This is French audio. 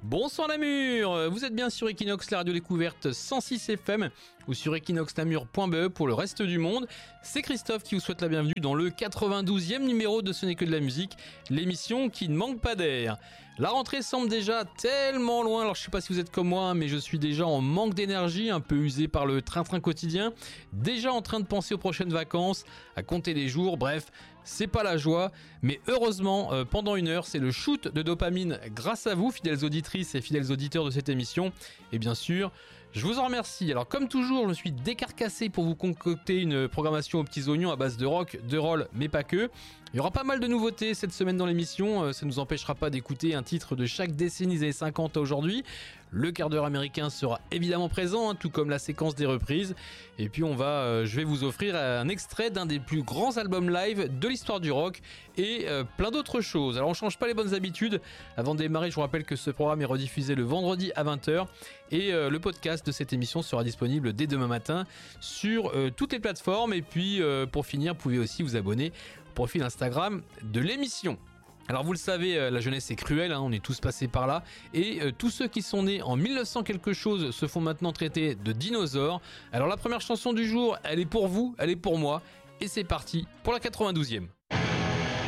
Bonsoir Namur, vous êtes bien sur Equinox, la radio découverte 106 FM ou sur equinoxnamur.be pour le reste du monde. C'est Christophe qui vous souhaite la bienvenue dans le 92e numéro de Ce n'est que de la musique, l'émission qui ne manque pas d'air. La rentrée semble déjà tellement loin, alors je sais pas si vous êtes comme moi, mais je suis déjà en manque d'énergie, un peu usé par le train-train quotidien, déjà en train de penser aux prochaines vacances, à compter les jours, bref, c'est pas la joie, mais heureusement, pendant une heure, c'est le shoot de dopamine grâce à vous, fidèles auditrices et fidèles auditeurs de cette émission, et bien sûr, je vous en remercie. Alors comme toujours, je me suis décarcassé pour vous concocter une programmation aux petits oignons à base de rock, de roll, mais pas que. Il y aura pas mal de nouveautés cette semaine dans l'émission, ça ne nous empêchera pas d'écouter un titre de chaque décennie des années 50 à aujourd'hui. Le quart d'heure américain sera évidemment présent, tout comme la séquence des reprises. Et puis je vais vous offrir un extrait d'un des plus grands albums live de l'histoire du rock et plein d'autres choses. Alors on change pas les bonnes habitudes. Avant de démarrer, je vous rappelle que ce programme est rediffusé le vendredi à 20h et le podcast de cette émission sera disponible dès demain matin sur toutes les plateformes. Et puis pour finir, vous pouvez aussi vous abonner au profil Instagram de l'émission. Alors vous le savez, la jeunesse est cruelle, on est tous passés par là, et tous ceux qui sont nés en 1900 quelque chose se font maintenant traiter de dinosaures. Alors la première chanson du jour, elle est pour vous, elle est pour moi, et c'est parti pour la 92e.